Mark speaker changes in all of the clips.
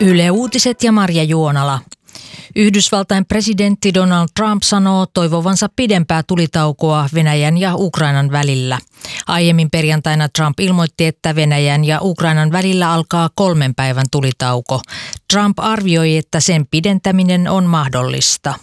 Speaker 1: Yle Uutiset ja Marja Juonala. Yhdysvaltain presidentti Donald Trump sanoo toivovansa pidempää tulitaukoa Venäjän ja Ukrainan välillä. Aiemmin perjantaina Trump ilmoitti, että Venäjän ja Ukrainan välillä alkaa 3 päivän tulitauko. Trump arvioi, että sen pidentäminen on mahdollista.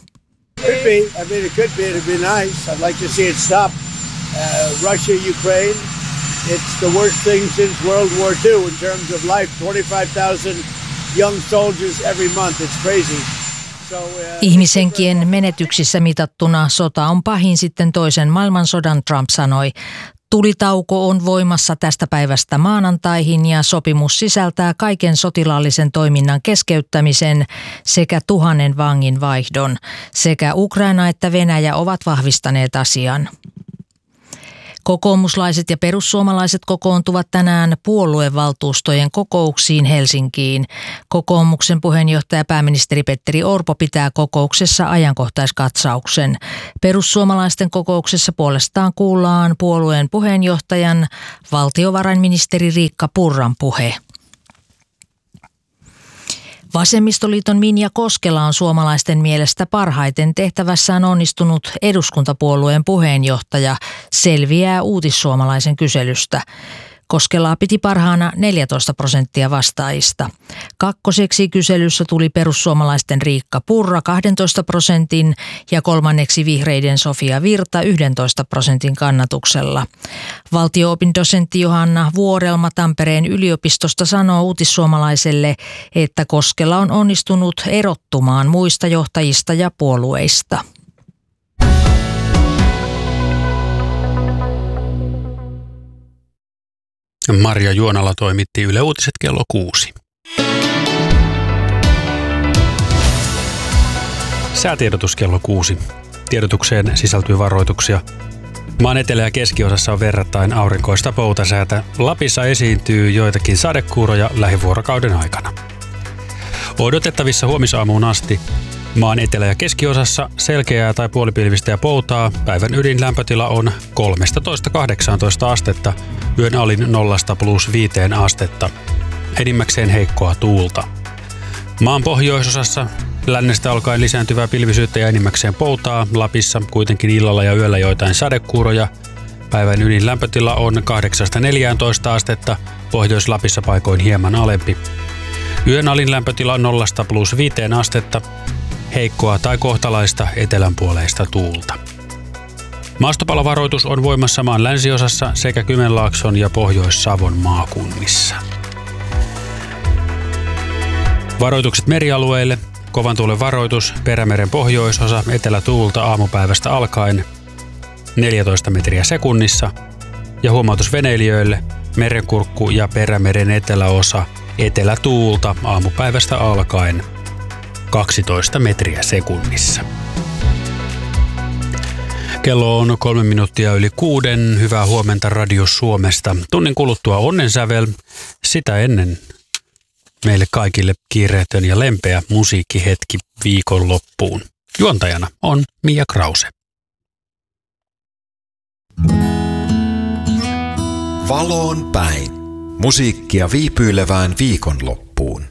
Speaker 2: It's the worst thing since World War II in terms of life. 25,000 young soldiers every month. It's crazy.
Speaker 1: Ihmishenkien menetyksissä mitattuna sota on pahin sitten toisen maailmansodan, Trump sanoi. Tulitauko on voimassa tästä päivästä maanantaihin ja sopimus sisältää kaiken sotilaallisen toiminnan keskeyttämisen sekä 1000 vangin vaihdon. Sekä Ukraina että Venäjä ovat vahvistaneet asian. Kokoomuslaiset ja perussuomalaiset kokoontuvat tänään puoluevaltuustojen kokouksiin Helsinkiin. Kokoomuksen puheenjohtaja pääministeri Petteri Orpo pitää kokouksessa ajankohtaiskatsauksen. Perussuomalaisten kokouksessa puolestaan kuullaan puolueen puheenjohtajan valtiovarainministeri Riikka Purran puhe. Vasemmistoliiton Minja Koskela on suomalaisten mielestä parhaiten tehtävässään onnistunut eduskuntapuolueen puheenjohtaja, selviää Uutissuomalaisen kyselystä. Koskelaa piti parhaana 14% vastaajista. Kakkoseksi kyselyssä tuli perussuomalaisten Riikka Purra 12% ja kolmanneksi vihreiden Sofia Virta 11% kannatuksella. Valtio-opindosentti Johanna Vuorelma Tampereen yliopistosta sanoo Uutissuomalaiselle, että Koskela on onnistunut erottumaan muista johtajista ja puolueista.
Speaker 3: Marja Juonala toimitti Yle Uutiset kello 6. Säätiedotus kello 6. Tiedotukseen sisältyy varoituksia. Maan etelä- ja keskiosassa on verrattain aurinkoista poutasäätä. Lapissa esiintyy joitakin sadekuuroja lähivuorokauden aikana. Odotettavissa huomisaamuun asti maan etelä- ja keskiosassa selkeää tai puolipilvistä ja poutaa. Päivän ydinlämpötila on 13–18 astetta, yön alin 0–+5 astetta. Enimmäkseen heikkoa tuulta. Maan pohjoisosassa lännestä alkaen lisääntyvää pilvisyyttä ja enimmäkseen poutaa. Lapissa kuitenkin illalla ja yöllä joitain sadekuuroja. Päivän ydinlämpötila on 8–14 astetta, Pohjois-Lapissa paikoin hieman alempi. Yön alin lämpötila 0–+5 astetta, heikkoa tai kohtalaista etelänpuoleista tuulta. Maastopalovaroitus on voimassa maan länsiosassa sekä Kymenlaakson ja Pohjois-Savon maakunnissa. Varoitukset merialueille. Kovan tuulen varoitus, Perämeren pohjoisosa, etelätuulta aamupäivästä alkaen 14 metriä sekunnissa. Ja huomautus veneilijöille, Merenkurkku ja Perämeren eteläosa, etelätuulta aamupäivästä alkaen 12 metriä sekunnissa. Kello on 3 minuuttia yli 6. Hyvää huomenta Radio Suomesta. Tunnin kuluttua onnensävel. Sitä ennen meille kaikille kiireetön ja lempeä musiikkihetki viikonloppuun. Juontajana on Mia Krause.
Speaker 4: Valoon päin. Musiikkia viipyilevään viikonloppuun.